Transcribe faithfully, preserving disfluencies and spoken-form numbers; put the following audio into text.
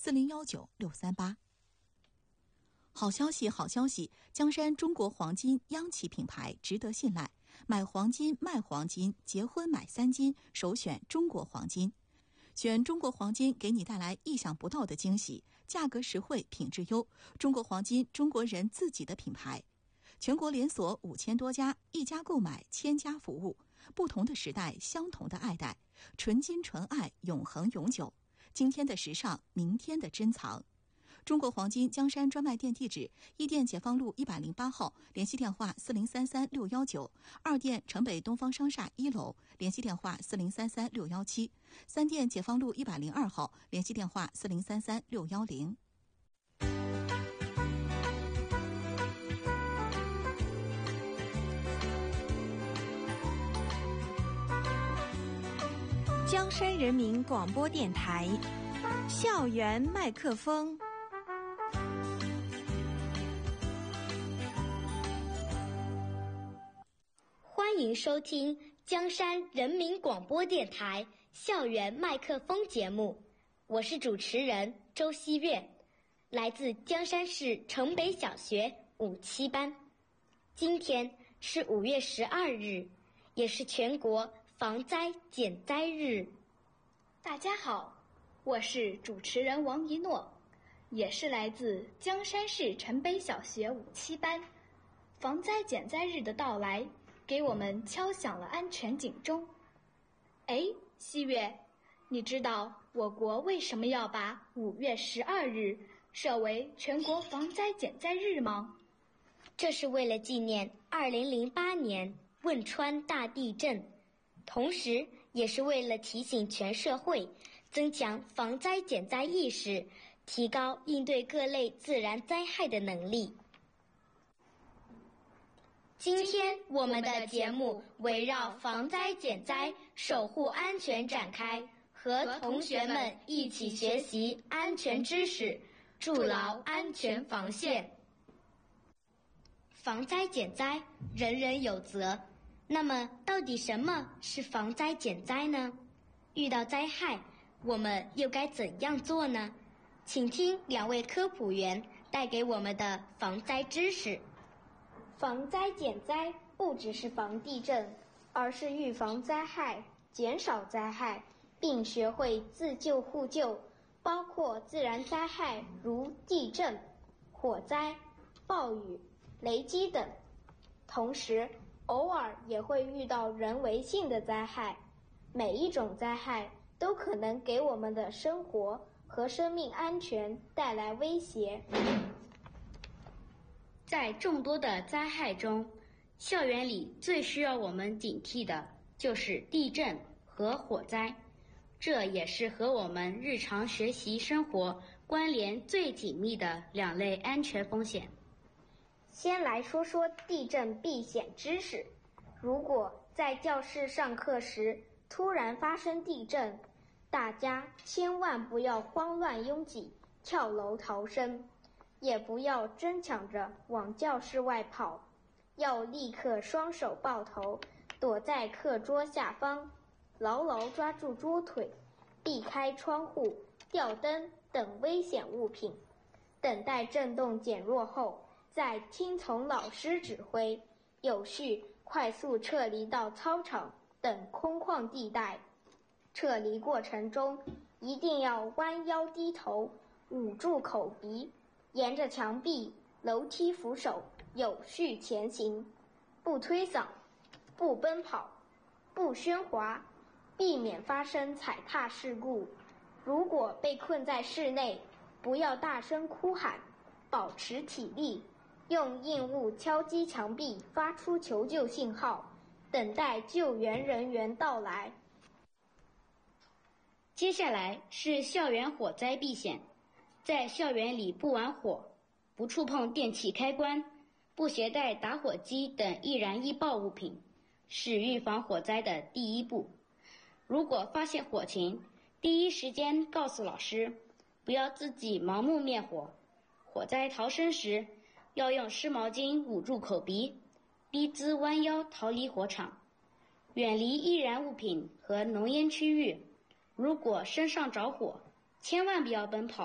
四零一九六三八。好消息，好消息！江山中国黄金央企品牌，值得信赖。买黄金、卖黄金、结婚买三金，首选中国黄金。选中国黄金，给你带来意想不到的惊喜，价格实惠，品质优。中国黄金，中国人自己的品牌。全国连锁五千多家，一家购买千家服务。不同的时代，相同的爱戴，纯金纯爱，永恒永久。今天的时尚，明天的珍藏。中国黄金江山专卖店地址：一店解放路一百零八号，联系电话四零三三六一九；二店城北东方商厦一楼，联系电话四零三三六一七；三店解放路一百零二号，联系电话四零三三六一零。 江山人民广播电台，校园麦克风。 欢迎收听江山人民广播电台校园麦克风节目，我是主持人周希月，来自江山市城北小学五七班。今天是五月十二日，也是全国防灾减灾日。 大家好，我是主持人王一诺，也是来自江山市城北小学五七班。防灾减灾日的到来，给我们敲响了安全警钟。哎，希月，你知道我国为什么要把五月十二日设为全国防灾减灾日吗？ 这是为了纪念二零零八年汶川大地震，同时也是为了提醒全社会增强防灾减灾意识，提高应对各类自然灾害的能力。今天我们的节目围绕防灾减灾、守护安全展开，和同学们一起学习安全知识，筑牢安全防线。防灾减灾，人人有责。那么，到底什么是防灾减灾呢？遇到灾害，我们又该怎样做呢？请听两位科普员带给我们的防灾知识。 防灾减灾不只是防地震，而是预防灾害、减少灾害，并学会自救互救，包括自然灾害如地震、火灾、暴雨、雷击等。同时，偶尔也会遇到人为性的灾害，每一种灾害都可能给我们的生活和生命安全带来威胁。 在众多的灾害中，校园里最需要我们警惕的就是地震和火灾，这也是和我们日常学习生活关联最紧密的两类安全风险。 先来说说地震避险知识。如果在教室上课时突然发生地震，大家千万不要慌乱拥挤，跳楼逃生，也不要争抢着往教室外跑，要立刻双手抱头，躲在课桌下方，牢牢抓住桌腿，避开窗户、吊灯等危险物品，等待震动减弱后，再听从老师指挥，有序快速撤离到操场等空旷地带。撤离过程中一定要弯腰低头，捂住口鼻，沿着墙壁、楼梯扶手有序前行，不推搡，不奔跑，不喧哗，避免发生踩踏事故。如果被困在室内，不要大声哭喊，保持体力，用硬物敲击墙壁发出求救信号，等待救援人员到来。 接下来是校园火灾避险。在校园里不玩火，不触碰电器开关，不携带打火机等易燃易爆物品，是预防火灾的第一步。如果发现火情，第一时间告诉老师，不要自己盲目灭火。火灾逃生时，要用湿毛巾捂住口鼻，低姿弯腰逃离火场，远离易燃物品和浓烟区域。如果身上着火，千万不要奔跑，